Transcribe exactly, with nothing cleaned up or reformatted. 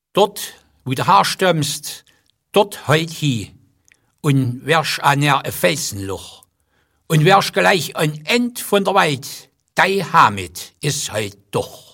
Dort, wo du herstammst, dort heut hi, und wärst an er e Felsenloch. Und wärst gleich ein End von der Welt, dei Hamid ist heut doch.